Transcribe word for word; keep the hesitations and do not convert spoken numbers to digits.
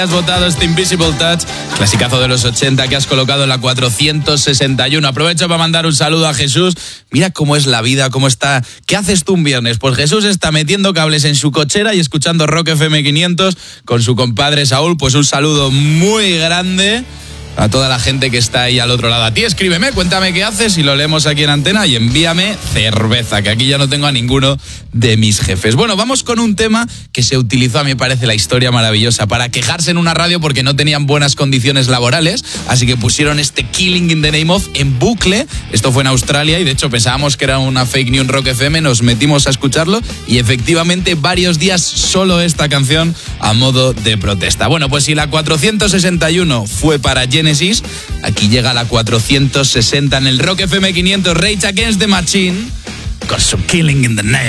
Has votado este Invisible Touch, clasicazo de los ochenta que has colocado en la cuatrocientos sesenta y uno. Aprovecho para mandar un saludo a Jesús. Mira cómo es la vida, cómo está. ¿Qué haces tú un viernes? Pues Jesús está metiendo cables en su cochera y escuchando Rock F M quinientos con su compadre Saúl. Pues un saludo muy grande a toda la gente que está ahí al otro lado. A ti escríbeme, cuéntame qué haces y lo leemos aquí en antena, y envíame cerveza, que aquí ya no tengo a ninguno de mis jefes. Bueno, vamos con un tema que se utilizó, a mí me parece la historia maravillosa, para quejarse en una radio porque no tenían buenas condiciones laborales, así que pusieron este Killing in the Name of en bucle. Esto fue en Australia y de hecho pensábamos que era una fake news en Rock F M, nos metimos a escucharlo y efectivamente varios días solo esta canción a modo de protesta. Bueno, pues si la cuatrocientos sesenta y uno fue para Genesis, aquí llega la cuatrocientos sesenta en el Rock F M quinientos, Rage Against the Machine con su Killing in the Name.